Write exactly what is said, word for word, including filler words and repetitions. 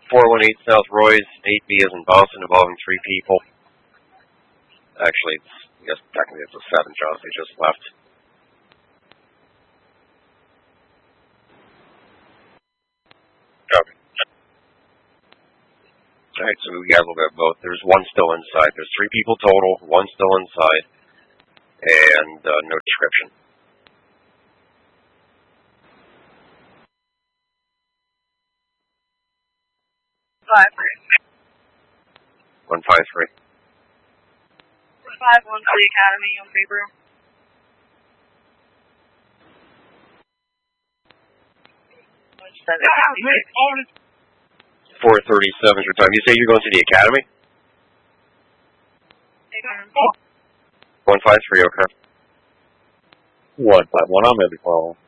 four one eight South Royce, eight B is in Boston, involving three people. Actually, it's, I guess technically it's a seven, Josh. They just left. Okay. Alright, so we got a little bit of both. There's one still inside. There's three people total, one still inside, and uh, no description. Five three. One five three. Five one to the academy on paper. Four thirty seven your time. You say you're going to the academy? One five three. Okay. One five one. I'm ready to call.